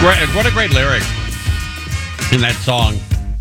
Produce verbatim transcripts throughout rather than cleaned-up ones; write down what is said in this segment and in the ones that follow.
Great, what a great lyric in that song.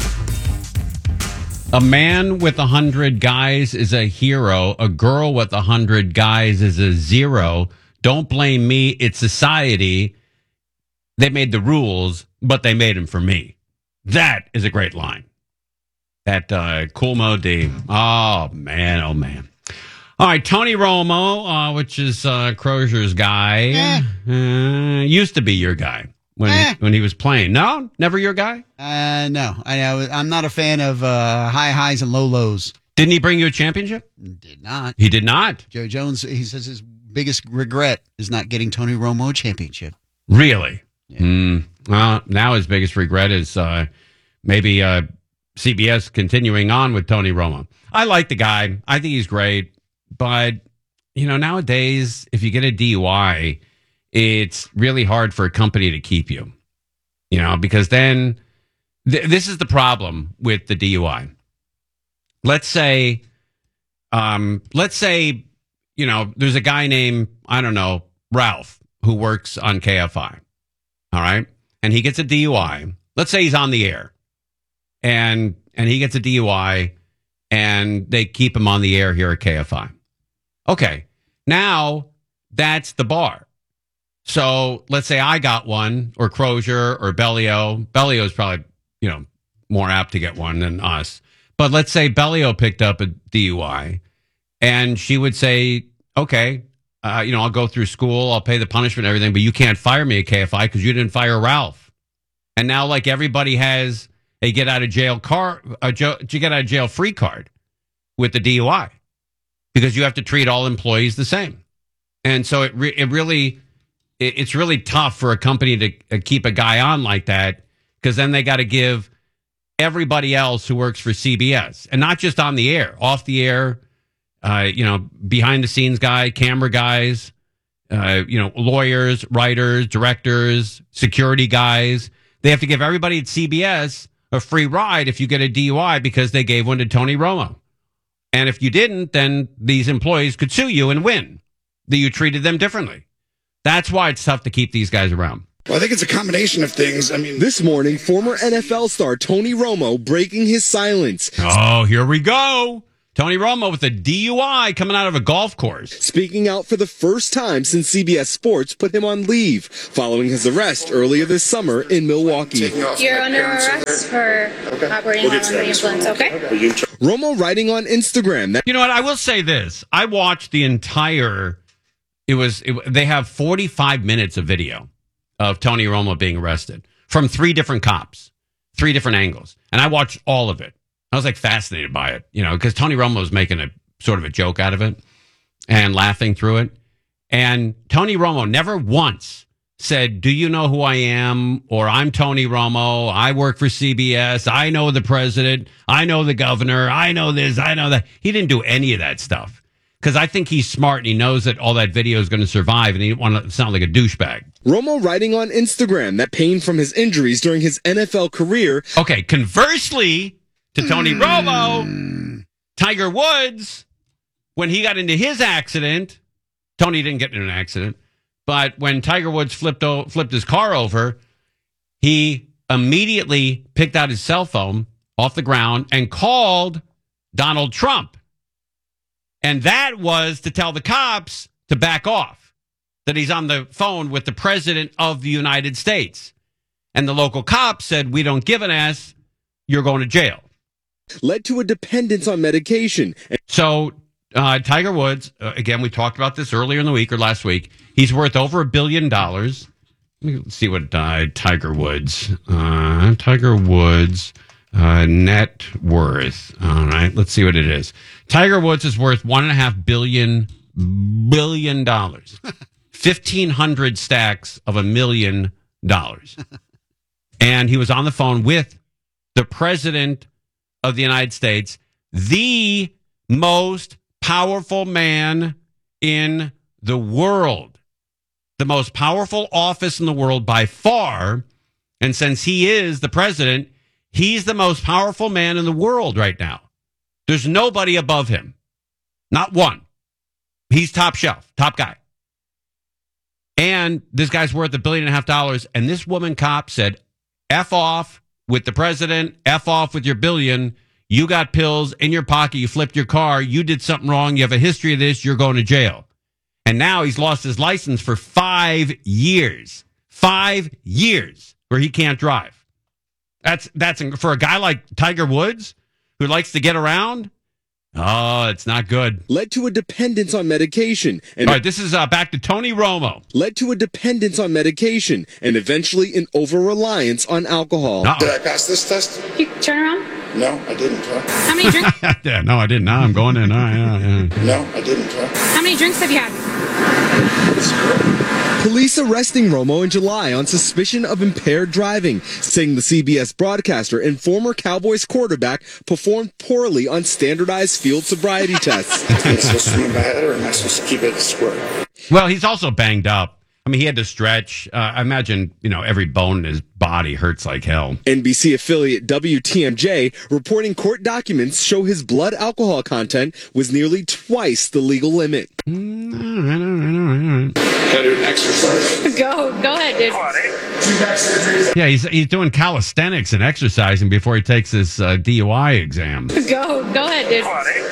A man with a hundred guys is a hero. A girl with a hundred guys is a zero. Don't blame me. It's society. They made the rules, but they made them for me. That is a great line. That uh, Kool Moe Dee. Oh, man. Oh, man. All right. Tony Romo, uh, which is uh, Crozier's guy, Eh. uh, used to be your guy when, Eh. when he was playing. No? Never your guy? Uh, no, I, I was, I'm not a fan of uh, high highs and low lows. Didn't he bring you a championship? Did not. He did not. Joe Jones, he says his biggest regret is not getting Tony Romo a championship. Really? Yeah. Mm, well, now his biggest regret is uh, maybe uh, C B S continuing on with Tony Romo. I like the guy. I think he's great. But, you know, nowadays, if you get a D U I, it's really hard for a company to keep you. You know, because then th- this is the problem with the D U I. Let's say, um, let's say, you know, there's a guy named, I don't know, Ralph, who works on K F I. All right. And he gets a D U I. Let's say he's on the air and and he gets a D U I and they keep him on the air here at K F I. Okay. Now that's the bar. So let's say I got one or Crozier or Bellio. Bellio is probably, you know, more apt to get one than us. But let's say Bellio picked up a D U I and she would say, okay, Uh, you know, I'll go through school, I'll pay the punishment and everything, but you can't fire me at K F I because you didn't fire Ralph. And now, like, everybody has a get out of jail car, a jo- you get out of jail free card with the D U I because you have to treat all employees the same. And so it re- it really it, it's really tough for a company to uh, keep a guy on like that because then they got to give everybody else who works for C B S and not just on the air, off the air. Uh, you know, behind the scenes guy, camera guys, uh, you know, lawyers, writers, directors, security guys. They have to give everybody at C B S a free ride if you get a D U I because they gave one to Tony Romo. And if you didn't, then these employees could sue you and win that you treated them differently. That's why it's tough to keep these guys around. Well, I think it's a combination of things. I mean, this morning, former N F L star Tony Romo breaking his silence. Oh, here we go. Tony Romo with a D U I coming out of a golf course. Speaking out for the first time since C B S Sports put him on leave following his arrest earlier this summer in Milwaukee. You're under arrest for okay. operating we'll under the influence, okay? Romo writing on Instagram. That- you know what? I will say this. I watched the entire, it was, it, they have forty-five minutes of video of Tony Romo being arrested from three different cops, three different angles. And I watched all of it. I was like fascinated by it, you know, because Tony Romo was making a sort of a joke out of it and laughing through it. And Tony Romo never once said, do you know who I am? Or I'm Tony Romo. I work for C B S. I know the president. I know the governor. I know this. I know that. He didn't do any of that stuff because I think he's smart and he knows that all that video is going to survive and he didn't want to sound like a douchebag. Romo writing on Instagram that pain from his injuries during his N F L career. Okay, conversely, to Tony Romo, Tiger Woods, when he got into his accident, Tony didn't get in an accident, but when Tiger Woods flipped o- flipped his car over, he immediately picked out his cell phone off the ground and called Donald Trump. And that was to tell the cops to back off, that he's on the phone with the president of the United States. And the local cops said, we don't give an ass, you're going to jail. Led to a dependence on medication. So uh, Tiger Woods, uh, again, we talked about this earlier in the week or last week. He's worth over a billion dollars. Let me see what uh, Tiger Woods, uh, Tiger Woods uh, net worth. All right, let's see what it is. Tiger Woods is worth one and a half billion billion dollars. Fifteen hundred stacks of a million dollars, and he was on the phone with the president of the United States, the most powerful man in the world, the most powerful office in the world by far. And since he is the president, he's the most powerful man in the world right now. There's nobody above him. Not one. He's top shelf, top guy. And this guy's worth a billion and a half dollars. And this woman cop said, F off with the president, F off with your billion. You got pills in your pocket. You flipped your car. You did something wrong. You have a history of this. You're going to jail. And now he's lost his license for five years. Five years where he can't drive. That's that's for a guy like Tiger Woods who likes to get around. Oh, it's not good. Led to a dependence on medication. And All right, this is uh, back to Tony Romo. Led to a dependence on medication and eventually an over-reliance on alcohol. Uh-oh. Did I pass this test? You turn around. No, I didn't. Huh? How many drinks? Yeah, no, I didn't. Now I'm going in. All right, all right, all right. No, I didn't. Huh? How many drinks have you had? Police arresting Romo in July on suspicion of impaired driving, saying the C B S broadcaster and former Cowboys quarterback performed poorly on standardized field sobriety tests. Am I supposed to swing my head or am I supposed to keep it square? Well, he's also banged up. I mean, he had to stretch. Uh, I imagine, you know, every bone in his body hurts like hell. N B C affiliate W T M J reporting court documents show his blood alcohol content was nearly twice the legal limit. Mm, all right, all right, all right, all right. Can I do an exercise? Go, go ahead, dude. Yeah, he's he's doing calisthenics and exercising before he takes his uh, D U I exam. Go, go ahead, dude.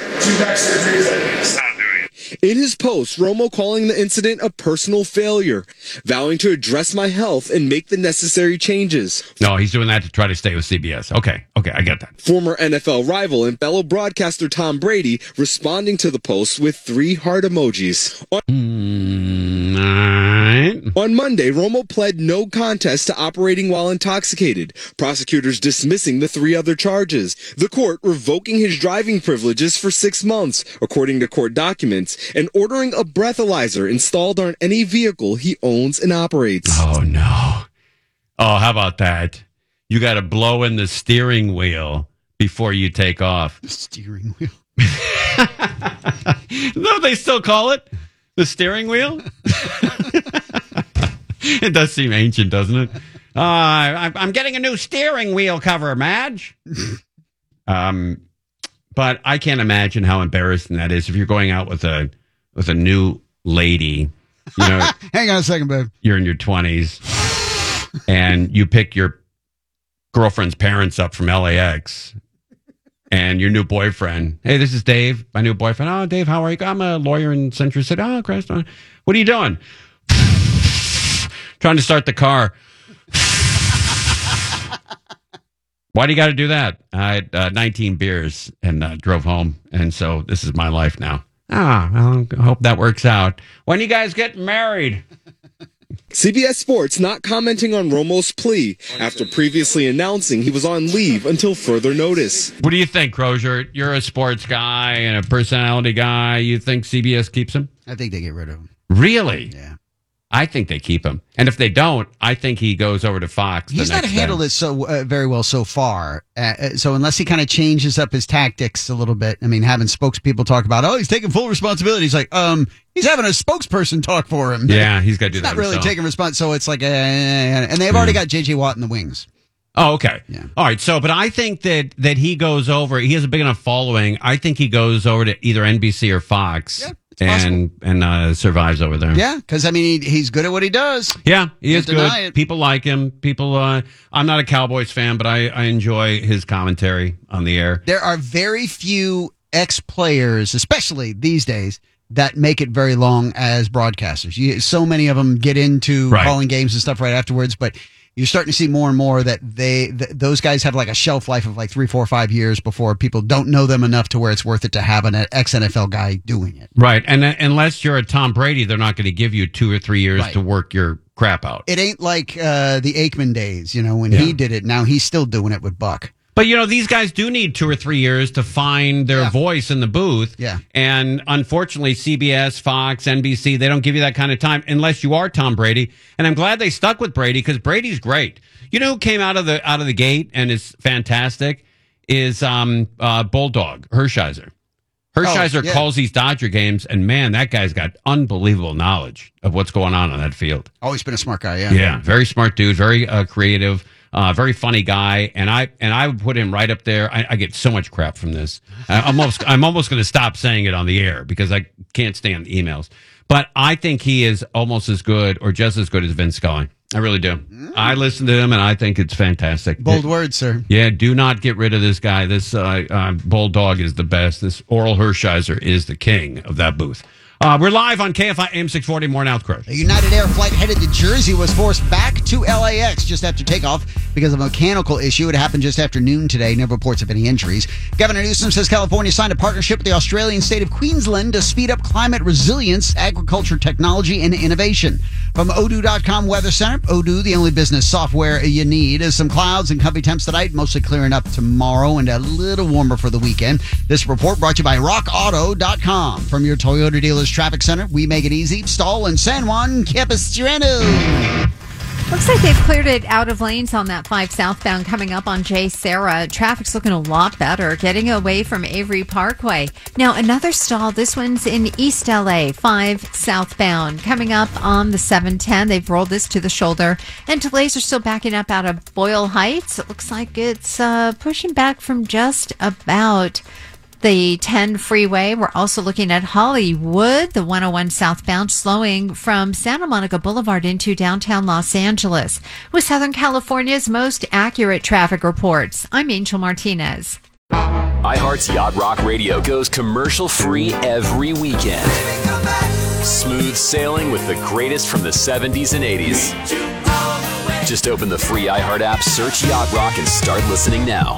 In his post, Romo calling the incident a personal failure, vowing to address my health and make the necessary changes. No, he's doing that to try to stay with C B S. Okay, okay, I get that. Former N F L rival and fellow broadcaster Tom Brady responding to the post with three heart emojis. On, Mm, all right. on Monday, Romo pled no contest to operating while intoxicated, prosecutors dismissing the three other charges. The court revoking his driving privileges for six months, according to court documents, and ordering a breathalyzer installed on any vehicle he owns and operates. Oh, no. Oh, how about that? You got to blow in the steering wheel before you take off. Steering wheel. No, they still call it the steering wheel. It does seem ancient, doesn't it? Uh, I, I'm getting a new steering wheel cover, Madge. um, but I can't imagine how embarrassing that is if you're going out with a with a new lady. You know, Hang on a second, babe. you're in your twenties, and you pick your girlfriend's parents up from L A X. And your new boyfriend, hey, this is Dave, my new boyfriend. Oh, Dave, how are you? I'm a lawyer in Century City. Oh, Christ. What are you doing? Trying to start the car. Why do you got to do that? I had uh, nineteen beers and uh, drove home. And so this is my life now. Ah, well, I hope that works out. When you guys get married? C B S Sports not commenting on Romo's plea after previously announcing he was on leave until further notice. What do you think, Crozier? You're a sports guy and a personality guy. You think C B S keeps him? I think they get rid of him. Really? Yeah. I think they keep him. And if they don't, I think he goes over to Fox. the He's not next handled day. it so uh, very well so far. Uh, so unless he kind of changes up his tactics a little bit, I mean, having spokespeople talk about, oh, he's taking full responsibility. He's like, um, he's having a spokesperson talk for him. Yeah, he's got to do He's that not really himself. taking response. So it's like, uh, and they've already got J J Watt in the wings. Oh, okay. Yeah. All right. So, but I think that that he goes over. He has a big enough following. I think he goes over to either N B C or Fox, Yeah, it's possible. and and uh, survives over there. Yeah, because I mean, he, he's good at what he does. Yeah, he is Can't deny good. it. People like him. People. Uh, I'm not a Cowboys fan, but I, I enjoy his commentary on the air. There are very few ex players, especially these days, that make it very long as broadcasters. You, so many of them get into Right. calling games and stuff right afterwards, but you're starting to see more and more that they th- those guys have like a shelf life of like three, four, five years before people don't know them enough to where it's worth it to have an ex N F L guy doing it. Right, and uh, unless you're a Tom Brady, they're not going to give you two or three years Right. to work your crap out. It ain't like uh, the Aikman days, you know, when Yeah. he did it. Now he's still doing it with Buck. But, you know, these guys do need two or three years to find their Yeah. voice in the booth. Yeah. And unfortunately, C B S, Fox, N B C, they don't give you that kind of time unless you are Tom Brady. And I'm glad they stuck with Brady because Brady's great. You know who came out of the out of the gate and is fantastic is um, uh, Bulldog, Hershiser. Hershiser Oh, yeah. calls these Dodger games, and man, that guy's got unbelievable knowledge of what's going on on that field. Always been a smart guy, yeah. Yeah, very smart dude, very uh, creative, uh, very funny guy, and I and I would put him right up there. I, I get so much crap from this. I, I'm almost I'm almost going to stop saying it on the air because I can't stand the emails. But I think he is almost as good or just as good as Vince Scully. I really do. Mm. I listen to him, and I think it's fantastic. Bold words, sir. Yeah, do not get rid of this guy. This uh, uh, Bulldog is the best. This Oral Hershiser is the king of that booth. Uh, we're live on K F I A M six forty. More now with Chris. A United Air flight headed to Jersey was forced back to L A X just after takeoff because of a mechanical issue. It happened just after noon today. No reports of any injuries. Governor Newsom says California signed a partnership with the Australian state of Queensland to speed up climate resilience, agriculture technology, and innovation. From Odoo dot com Weather Center, Odoo, the only business software you need, is some clouds and comfy temps tonight, mostly clearing up tomorrow and a little warmer for the weekend. This report brought to you by rock auto dot com. From your Toyota dealer's traffic center, we make it easy. Stall in San Juan Capistrano. Looks like they've cleared it out of lanes on that five southbound coming up on J. Sarah. Traffic's looking a lot better, getting away from Avery Parkway. Now, another stall. This one's in East L A, five southbound coming up on the seven ten. They've rolled this to the shoulder, and delays are still backing up out of Boyle Heights. It looks like it's uh, pushing back from just about the ten freeway. We're also looking at Hollywood, the one oh one southbound, slowing from Santa Monica Boulevard into downtown Los Angeles. With Southern California's most accurate traffic reports, I'm Angel Martinez. iHeart's Yacht Rock Radio goes commercial-free every weekend. Smooth sailing with the greatest from the seventies and eighties. Just open the free iHeart app, search Yacht Rock, and start listening now.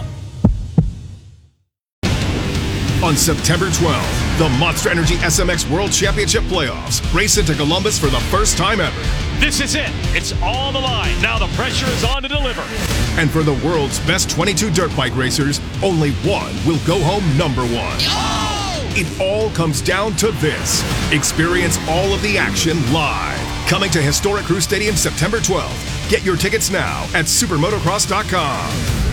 On September twelfth, the Monster Energy S M X World Championship Playoffs race into Columbus for the first time ever. This is it. It's on the line. Now the pressure is on to deliver. And for the world's best twenty-two dirt bike racers, only one will go home number one. Oh! It all comes down to this. Experience all of the action live. Coming to Historic Crew Stadium September twelfth. Get your tickets now at supermotocross dot com.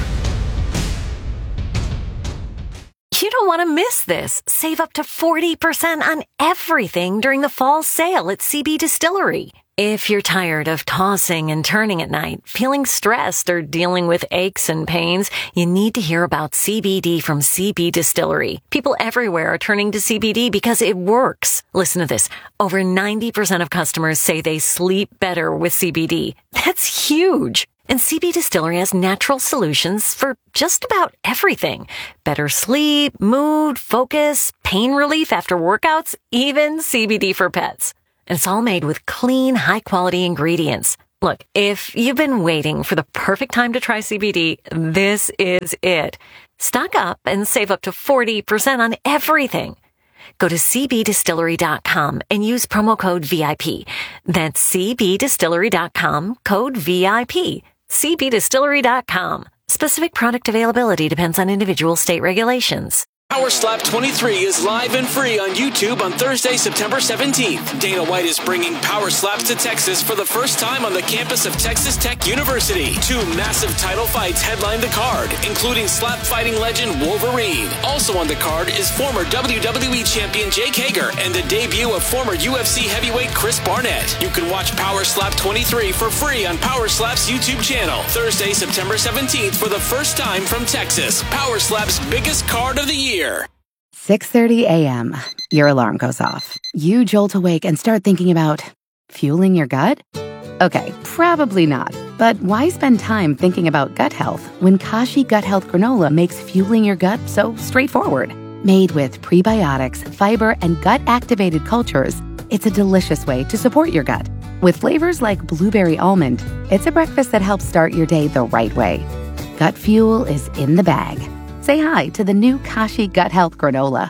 You don't want to miss this. Save up to forty percent on everything during the fall sale at C B Distillery. If you're tired of tossing and turning at night, feeling stressed, or dealing with aches and pains, you need to hear about C B D from C B Distillery. People everywhere are turning to C B D because it works. Listen to this. Over ninety percent of customers say they sleep better with C B D. That's huge. And C B Distillery has natural solutions for just about everything. Better sleep, mood, focus, pain relief after workouts, even C B D for pets. And it's all made with clean, high-quality ingredients. Look, if you've been waiting for the perfect time to try C B D, this is it. Stock up and save up to forty percent on everything. Go to c b distillery dot com and use promo code V I P. That's c b distillery dot com, code V I P. c b distillery dot com. Specific product availability depends on individual state regulations. Power Slap twenty-three is live and free on YouTube on Thursday, September seventeenth. Dana White is bringing Power Slaps to Texas for the first time on the campus of Texas Tech University. Two massive title fights headline the card, including slap fighting legend Wolverine. Also on the card is former W W E champion Jake Hager and the debut of former U F C heavyweight Chris Barnett. You can watch Power Slap twenty-three for free on Power Slap's YouTube channel. Thursday, September seventeenth for the first time from Texas. Power Slap's biggest card of the year. six thirty a.m. Your alarm goes off. You jolt awake and start thinking about fueling your gut? Okay, probably not. But why spend time thinking about gut health when Kashi Gut Health Granola makes fueling your gut so straightforward? Made with prebiotics, fiber, and gut-activated cultures, it's a delicious way to support your gut. With flavors like blueberry almond, it's a breakfast that helps start your day the right way. Gut fuel is in the bag. Say hi to the new Kashi Gut Health Granola.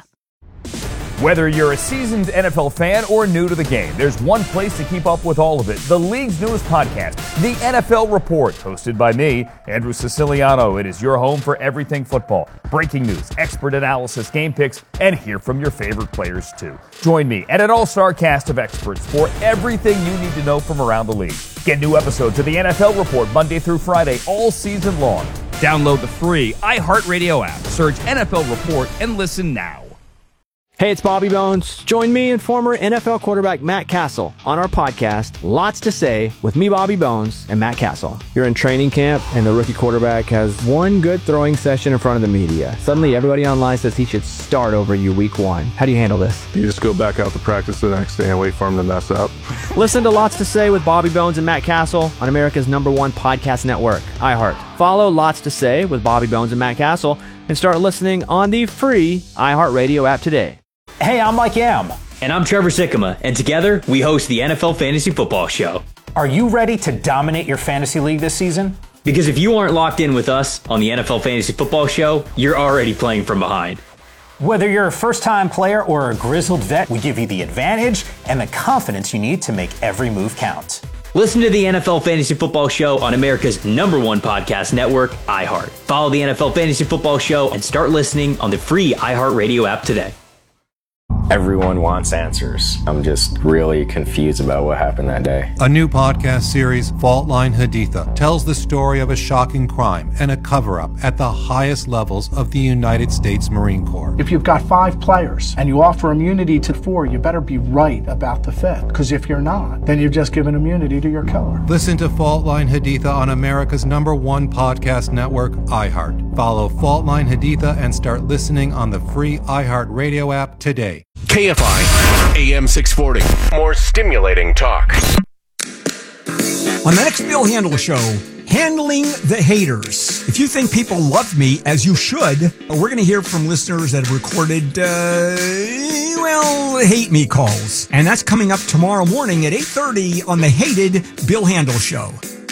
Whether you're a seasoned N F L fan or new to the game, there's one place to keep up with all of it. The league's newest podcast, The N F L Report, hosted by me, Andrew Siciliano. It is your home for everything football. Breaking news, expert analysis, game picks, and hear from your favorite players too. Join me and an all-star cast of experts for everything you need to know from around the league. Get new episodes of The N F L Report Monday through Friday all season long. Download the free iHeartRadio app, search N F L Report, and listen now. Hey, it's Bobby Bones. Join me and former N F L quarterback Matt Castle on our podcast, Lots to Say, with me, Bobby Bones, and Matt Castle. You're in training camp, and the rookie quarterback has one good throwing session in front of the media. Suddenly, everybody online says he should start over you week one. How do you handle this? You just go back out to practice the next day and wait for him to mess up. Listen to Lots to Say with Bobby Bones and Matt Castle on America's number one podcast network, iHeart. Follow Lots to Say with Bobby Bones and Matt Castle and start listening on the free iHeartRadio app today. Hey, I'm Mike Yam. And I'm Trevor Sikkema. And together, we host the N F L Fantasy Football Show. Are you ready to dominate your fantasy league this season? Because if you aren't locked in with us on the N F L Fantasy Football Show, you're already playing from behind. Whether you're a first-time player or a grizzled vet, we give you the advantage and the confidence you need to make every move count. Listen to the N F L Fantasy Football Show on America's number one podcast network, iHeart. Follow the N F L Fantasy Football Show and start listening on the free iHeartRadio app today. Everyone wants answers. I'm just really confused about what happened that day. A new podcast series, Fault Line Haditha, tells the story of a shocking crime and a cover-up at the highest levels of the United States Marine Corps. If you've got five players and you offer immunity to four, you better be right about the fifth. Because if you're not, then you've just given immunity to your killer. Listen to Fault Line Haditha on America's number one podcast network, iHeart. Follow Fault Line Haditha and start listening on the free iHeart Radio app today. K F I, A M six forty. More stimulating talk. On the next Bill Handel show, handling the haters. If you think people love me, as you should, we're going to hear from listeners that have recorded, uh, well, hate me calls. And that's coming up tomorrow morning at eight thirty on the hated Bill Handel show.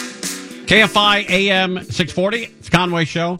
K F I A M six forty, it's Conway Show.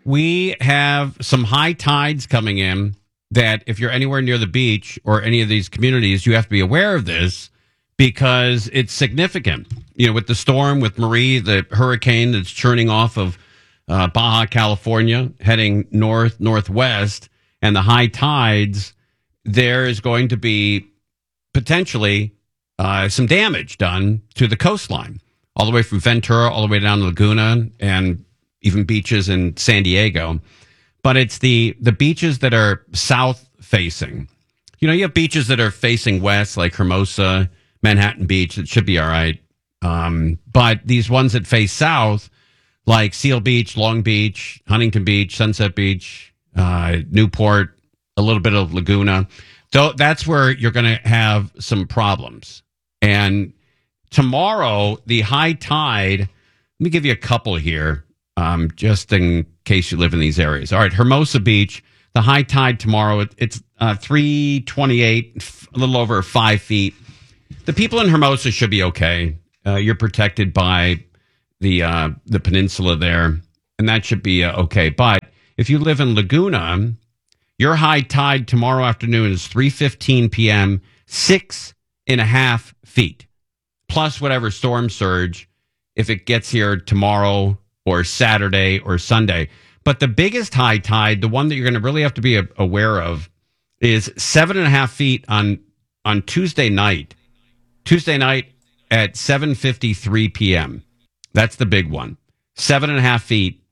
We have some high tides coming in that if you're anywhere near the beach or any of these communities, you have to be aware of this because it's significant. You know, with the storm, with Marie, the hurricane that's churning off of uh, Baja California, heading north, northwest, and the high tides, there is going to be potentially uh, some damage done to the coastline, all the way from Ventura, all the way down to Laguna, and even beaches in San Diego. But it's the, the beaches that are south facing. You know, you have beaches that are facing west, like Hermosa, Manhattan Beach. It should be all right. Um, but these ones that face south, like Seal Beach, Long Beach, Huntington Beach, Sunset Beach, uh, Newport, a little bit of Laguna. So that's where you're going to have some problems. And tomorrow, the high tide, let me give you a couple here. Um, just in case you live in these areas. All right, Hermosa Beach, the high tide tomorrow, it, it's uh, three twenty-eight, a little over five feet. The people in Hermosa should be okay. Uh, you're protected by the uh, the peninsula there, and that should be uh, okay. But if you live in Laguna, your high tide tomorrow afternoon is three fifteen p.m., six and a half feet, plus whatever storm surge if it gets here tomorrow or Saturday or Sunday. But the biggest high tide, the one that you're going to really have to be aware of, is seven and a half feet on on Tuesday night. Tuesday night at seven fifty-three p.m. That's the big one. Seven and a half feet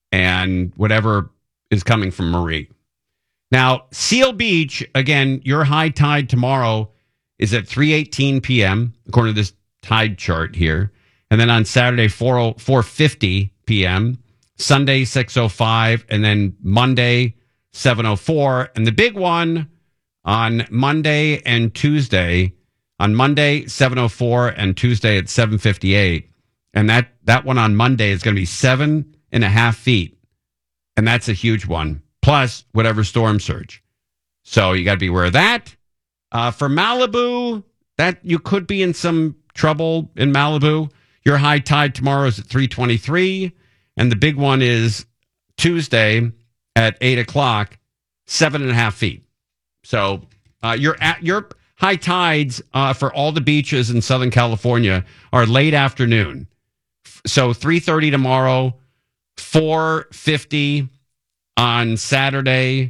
and whatever is coming from Marie. Now, Seal Beach, again, your high tide tomorrow is at three eighteen p.m., according to this tide chart here. And then on Saturday, four fifty p.m., Sunday, six oh five, and then Monday, seven oh four. And the big one on Monday and Tuesday, on Monday, seven oh four, and Tuesday at seven fifty-eight. And that, that one on Monday is going to be seven and a half feet. And that's a huge one, plus whatever storm surge. So you got to be aware of that. Uh, for Malibu, that you could be in some trouble in Malibu. Your high tide tomorrow is at three twenty-three, and the big one is Tuesday at eight o'clock, seven and a half feet. So uh, your at your high tides uh, for all the beaches in Southern California are late afternoon. So three thirty tomorrow, four fifty on Saturday,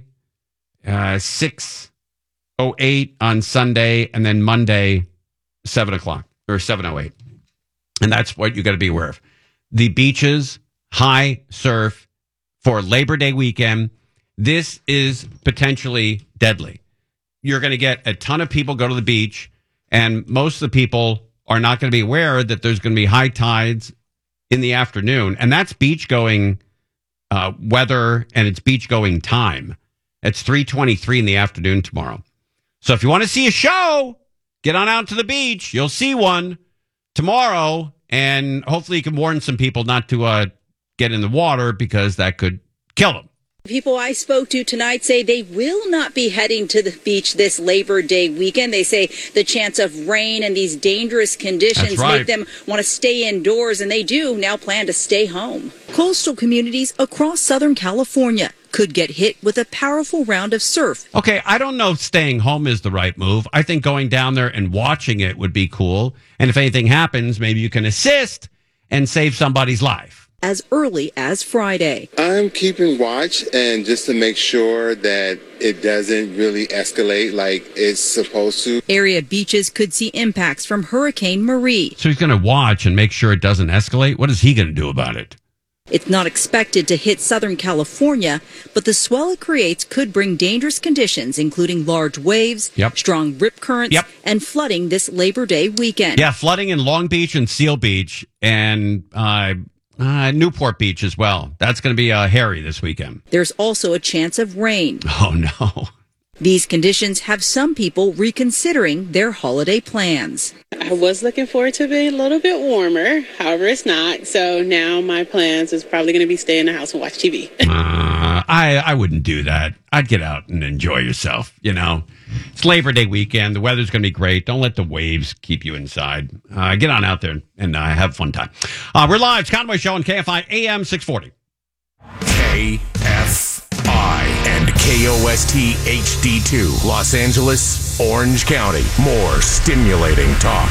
uh, six oh eight on Sunday, and then Monday, seven o'clock or seven oh eight. And that's what you got to be aware of. The beaches, high surf for Labor Day weekend. This is potentially deadly. you're going to get a ton of people go to the beach, and most of the people are not going to be aware that there's going to be high tides in the afternoon. And that's beach going uh, weather, and it's beach going time. It's three twenty-three in the afternoon tomorrow. So if you want to see a show, get on out to the beach. You'll see one tomorrow, and hopefully you can warn some people not to uh, get in the water because that could kill them. People I spoke to tonight say they will not be heading to the beach this Labor Day weekend. They say the chance of rain and these dangerous conditions right. make them want to stay indoors, and they do now plan to stay home. Coastal communities across Southern California could get hit with a powerful round of surf. Okay, I don't know if staying home is the right move. I think going down there and watching it would be cool. And if anything happens, maybe you can assist and save somebody's life. As early as Friday. I'm keeping watch, and just to make sure that it doesn't really escalate like it's supposed to. Area beaches could see impacts from Hurricane Marie. So he's going to watch and make sure it doesn't escalate? What is he going to do about it? It's not expected to hit Southern California, but the swell it creates could bring dangerous conditions, including large waves, yep. strong rip currents, yep. and flooding this Labor Day weekend. Yeah, flooding in Long Beach and Seal Beach and uh, uh, Newport Beach as well. That's going to be uh, hairy this weekend. There's also a chance of rain. Oh, no. These conditions have some people reconsidering their holiday plans. I was looking forward to being a little bit warmer. However, it's not. So now my plans is probably going to be stay in the house and watch T V. uh, I, I wouldn't do that. I'd get out and enjoy yourself, you know. It's Labor Day weekend. The weather's going to be great. Don't let the waves keep you inside. Uh, get on out there and uh, have a fun time. Uh, we're live. It's Conway Show on K F I A M six forty. K F I and K O S T H D two, Los Angeles, Orange County. More stimulating talk.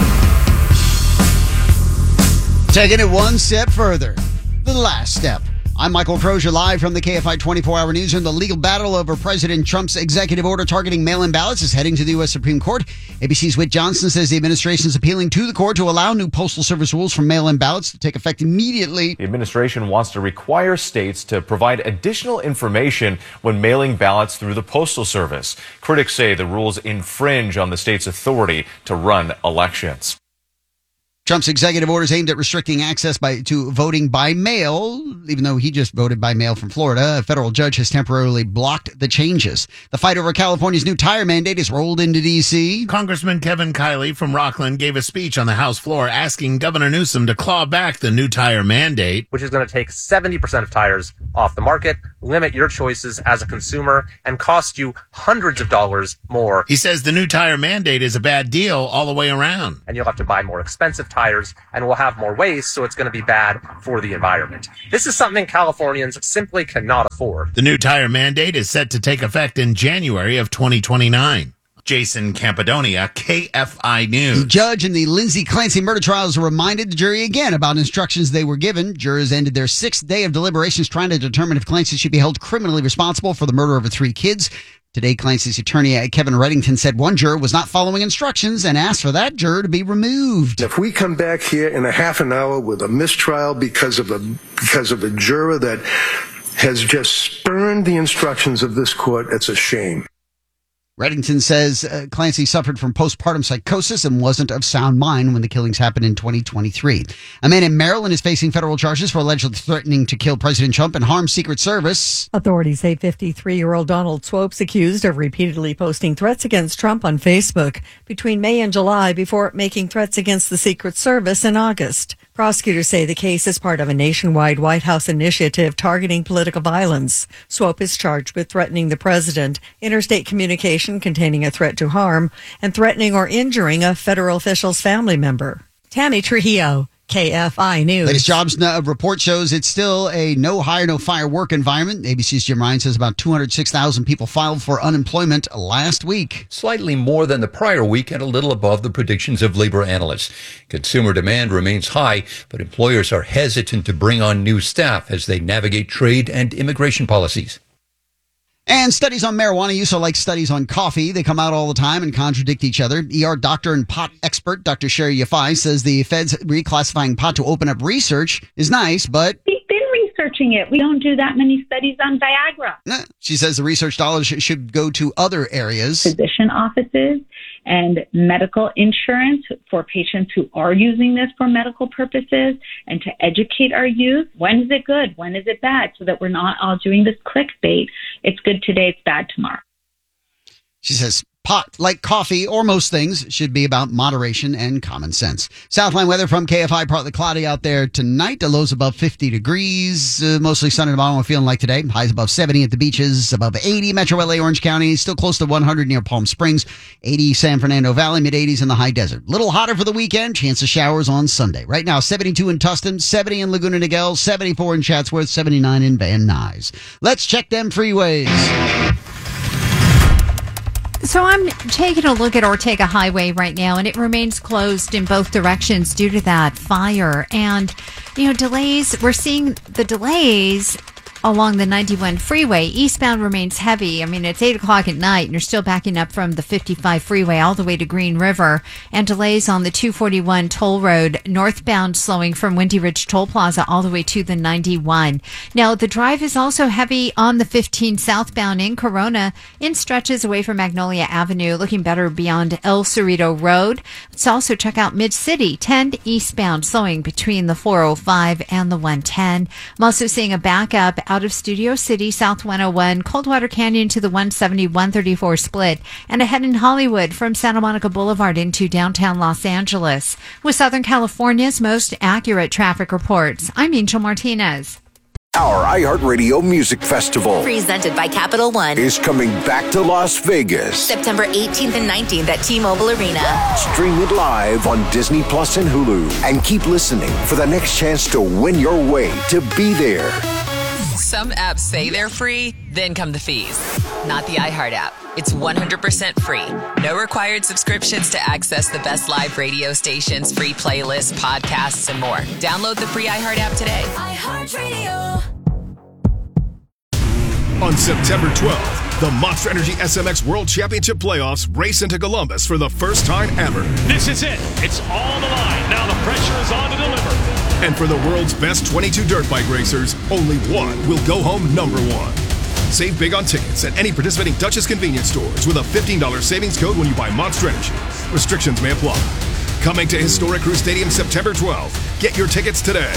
Taking it one step further, the last step. I'm Michael Crozier, live from the K F I twenty-four hour newsroom. The legal battle over President Trump's executive order targeting mail-in ballots is heading to the U S Supreme Court. A B C's Whit Johnson says the administration is appealing to the court to allow new Postal Service rules for mail-in ballots to take effect immediately. The administration wants to require states to provide additional information when mailing ballots through the Postal Service. Critics say the rules infringe on the state's authority to run elections. Trump's executive orders aimed at restricting access by to voting by mail, even though he just voted by mail from Florida. A federal judge has temporarily blocked the changes. The fight over California's new tire mandate is rolled into D C. Congressman Kevin Kiley from Rockland gave a speech on the House floor asking Governor Newsom to claw back the new tire mandate, which is going to take seventy percent of tires off the market, limit your choices as a consumer, and cost you hundreds of dollars more. He says the new tire mandate is a bad deal all the way around. And you'll have to buy more expensive tires. tires and we'll have more waste, so it's going to be bad for the environment. This is something Californians simply cannot afford. The new tire mandate is set to take effect in January of twenty twenty-nine. Jason Campidonia, K F I News. The judge in the Lindsay Clancy murder trials reminded the jury again about instructions they were given. Jurors ended their sixth day of deliberations trying to determine if Clancy should be held criminally responsible for the murder of her three kids. Today, Clancy's attorney, Kevin Reddington, said one juror was not following instructions and asked for that juror to be removed. If we come back here in a half an hour with a mistrial because of a because of a juror that has just spurned the instructions of this court, it's a shame. Reddington says uh, Clancy suffered from postpartum psychosis and wasn't of sound mind when the killings happened in twenty twenty-three. A man in Maryland is facing federal charges for allegedly threatening to kill President Trump and harm Secret Service. Authorities say fifty-three-year-old Donald Swope's accused of repeatedly posting threats against Trump on Facebook between May and July before making threats against the Secret Service in August. Prosecutors say the case is part of a nationwide White House initiative targeting political violence. Swope is charged with threatening the president, interstate communication containing a threat to harm, and threatening or injuring a federal official's family member. Tammy Trujillo, K F I News. Latest jobs report shows it's still a no hire, no fire work environment. A B C's Jim Ryan says about two hundred six thousand people filed for unemployment last week. Slightly more than the prior week and a little above the predictions of labor analysts. Consumer demand remains high, but employers are hesitant to bring on new staff as they navigate trade and immigration policies. And studies on marijuana use are like studies on coffee. They come out all the time and contradict each other. E R doctor and pot expert Doctor Sherry Yafai says the feds reclassifying pot to open up research is nice, but They've been researching it. We don't do that many studies on Viagra. She says the research dollars sh- should go to other areas. Physician offices and medical insurance for patients who are using this for medical purposes, and to educate our youth. When is it good? When is it bad? So that we're not all doing this clickbait. It's good today, it's bad tomorrow. She says pot, like coffee or most things, should be about moderation and common sense. Southline weather from K F I, partly cloudy out there tonight. The lows above fifty degrees, uh, mostly sunny tomorrow. We're feeling like today. Highs above seventy at the beaches, above eighty Metro L A, Orange County, still close to one hundred near Palm Springs, eighty San Fernando Valley, mid eighties in the high desert. Little hotter for the weekend, chance of showers on Sunday. Right now, seventy-two in Tustin, seventy in Laguna Niguel, seventy-four in Chatsworth, seventy-nine in Van Nuys. Let's check them freeways. So I'm taking a look at Ortega Highway right now, and it remains closed in both directions due to that fire. And, you know, delays, we're seeing the delays along the ninety-one freeway. Eastbound remains heavy. I mean, it's eight o'clock at night, and you're still backing up from the fifty-five freeway all the way to Green River. And delays on the two forty-one toll road, northbound slowing from Windy Ridge Toll Plaza all the way to the ninety-one. Now, the drive is also heavy on the fifteen southbound in Corona, in stretches away from Magnolia Avenue, looking better beyond El Cerrito Road. Let's also check out Mid-City, ten eastbound, slowing between the four oh five and the one ten. I'm also seeing a backup out of Studio City, South one oh one, Coldwater Canyon to the one seventy, one thirty-four split, and ahead in Hollywood from Santa Monica Boulevard into downtown Los Angeles. With Southern California's most accurate traffic reports, I'm Angel Martinez. Our iHeartRadio Music Festival, presented by Capital One, is coming back to Las Vegas. September eighteenth and nineteenth at T-Mobile Arena. Stream it live on Disney Plus and Hulu. And keep listening for the next chance to win your way to be there. Some apps say they're free, then come the fees. Not the iHeart app. It's one hundred percent free. No required subscriptions to access the best live radio stations, free playlists, podcasts, and more. Download the free iHeart app today. iHeartRadio. On September twelfth, the Monster Energy S M X World Championship Playoffs race into Columbus for the first time ever. This is it. It's on the line. Now the pressure is on to deliver. And for the world's best twenty-two dirt bike racers, only one will go home number one. Save big on tickets at any participating Dutchess convenience stores with a fifteen dollars savings code when you buy Monster Energy. Restrictions may apply. Coming to Historic Crew Stadium September twelfth. Get your tickets today.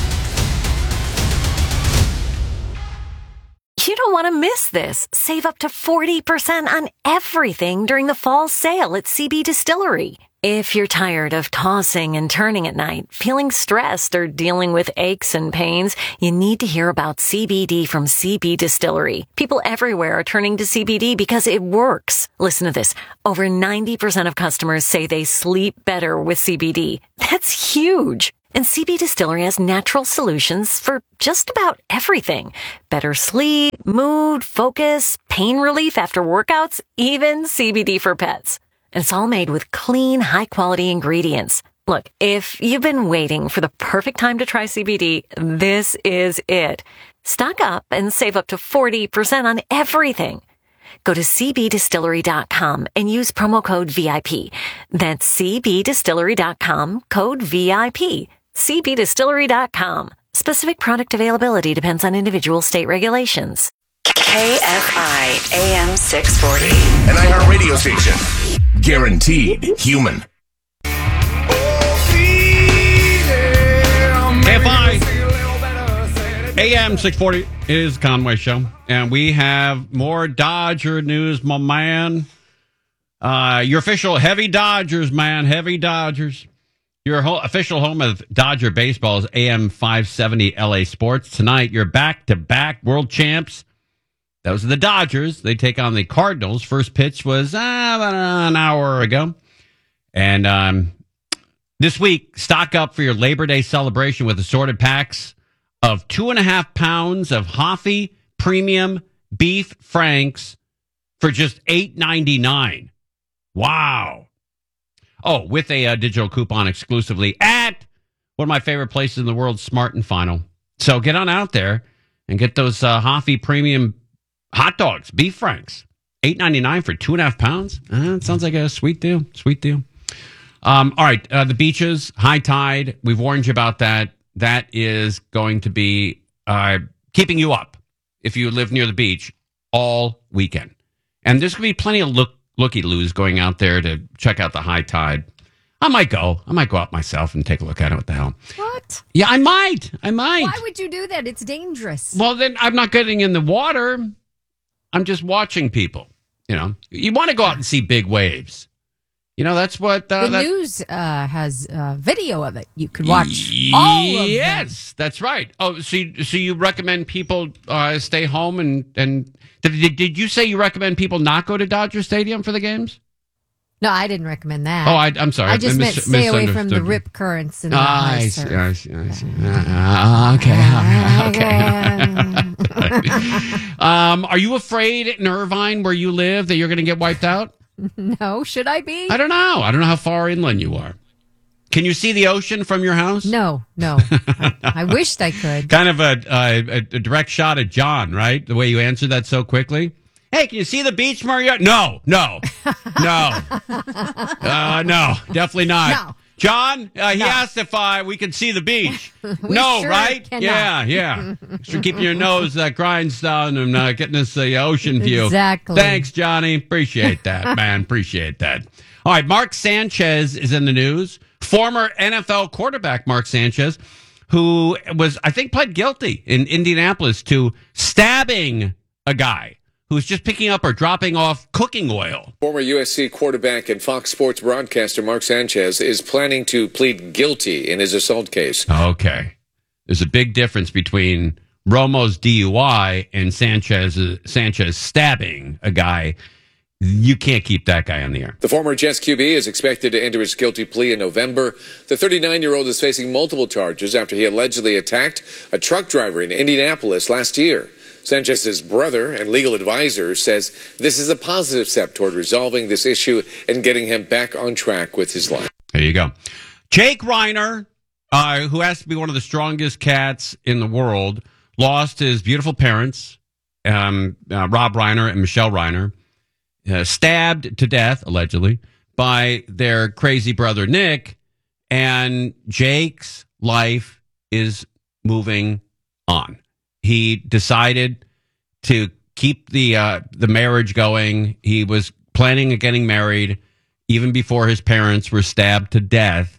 You don't want to miss this. Save up to forty percent on everything during the fall sale at C B Distillery. If you're tired of tossing and turning at night, feeling stressed, or dealing with aches and pains, you need to hear about C B D from C B Distillery. People everywhere are turning to C B D because it works. Listen to this. Over ninety percent of customers say they sleep better with C B D. That's huge. And C B Distillery has natural solutions for just about everything. Better sleep, mood, focus, pain relief after workouts, even C B D for pets. And it's all made with clean, high-quality ingredients. Look, if you've been waiting for the perfect time to try C B D, this is it. Stock up and save up to forty percent on everything. Go to c b distillery dot com and use promo code V I P. That's c b distillery dot com, code V I P. c b distillery dot com. Specific product availability depends on individual state regulations. K F I A M six forty. An iHeart radio station. Guaranteed human. K F I A M six forty is Conway Show. And we have more Dodger news, my man. Uh, your official heavy Dodgers, man. Heavy Dodgers. Your ho- official home of Dodger baseball is A M five seventy L A Sports. Tonight, your back-to-back world champs. Those are the Dodgers. They take on the Cardinals. First pitch was uh, about an hour ago. And um, this week, stock up for your Labor Day celebration with assorted packs of two and a half pounds of Hoffy Premium Beef Franks for just eight ninety-nine. Wow. Oh, with a uh, digital coupon exclusively at one of my favorite places in the world, Smart and Final. So get on out there and get those uh, Hoffy Premium hot dogs, beef franks, eight ninety-nine for two and a half pounds. Uh, it sounds like a sweet deal. Sweet deal. Um, all right, uh, the beaches, high tide. We've warned you about that. That is going to be uh, keeping you up if you live near the beach all weekend. And there's going to be plenty of look looky-loos going out there to check out the high tide. I might go. I might go out myself and take a look at it. What the hell? What? Yeah, I might. I might. Why would you do that? It's dangerous. Well, then I'm not getting in the water. I'm just watching people. You know, you want to go out and see big waves. You know, that's what uh, the that, news uh, has uh, video of it. You could watch all of them. Yes, that's right. Oh, so you, so you recommend people uh, stay home and and did, did you say you recommend people not go to Dodger Stadium for the games? No, I didn't recommend that. Oh, I, I'm sorry. I just I meant mis- stay away from the misunderstood. rip currents and the Ah, high I surf. see, I see, I see. Uh, okay, okay. um, are you afraid in Irvine, where you live, that you're going to get wiped out? No, should I be? I don't know. I don't know how far inland you are. Can you see the ocean from your house? No, no. I, I wished I could. Kind of a, a, a direct shot at John, right? The way you answered that so quickly. Hey, can you see the beach, Maria? No, no, no. Uh, no, definitely not. No. John, uh, he No. asked if uh, we could see the beach. We no, sure right? cannot. Yeah, yeah. So keeping your nose uh, grinds down and uh, getting us the ocean view. Exactly. Thanks, Johnny. Appreciate that, man. Appreciate that. All right, Mark Sanchez is in the news. Former N F L quarterback Mark Sanchez, who was, I think, pled guilty in Indianapolis to stabbing a guy who was just picking up or dropping off cooking oil. Former U S C quarterback and Fox Sports broadcaster Mark Sanchez is planning to plead guilty in his assault case. Okay. There's a big difference between Romo's D U I and Sanchez Sanchez stabbing a guy. You can't keep that guy on the air. The former Jets Q B is expected to enter his guilty plea in November. The thirty-nine-year-old is facing multiple charges after he allegedly attacked a truck driver in Indianapolis last year. Sanchez's brother and legal advisor says this is a positive step toward resolving this issue and getting him back on track with his life. There you go. Jake Reiner, uh, who has to be one of the strongest cats in the world, lost his beautiful parents, um, uh, Rob Reiner and Michelle Reiner, uh, stabbed to death, allegedly, by their crazy brother Nick. And Jake's life is moving on. He decided to keep the uh, the marriage going. He was planning on getting married even before his parents were stabbed to death.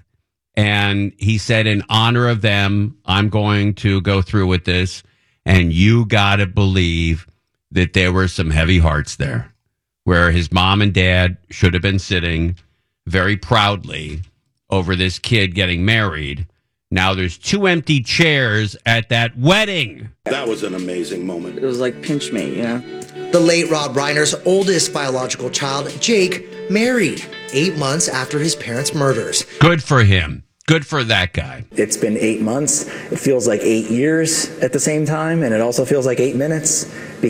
And he said, in honor of them, I'm going to go through with this. And you got to believe that there were some heavy hearts there, where his mom and dad should have been sitting very proudly over this kid getting married. Now there's two empty chairs at that wedding. That was an amazing moment. It was like pinch me, you know? The late Rob Reiner's oldest biological child, Jake, married eight months after his parents' murders. Good for him. Good for that guy. It's been eight months. It feels like eight years at the same time, and it also feels like eight minutes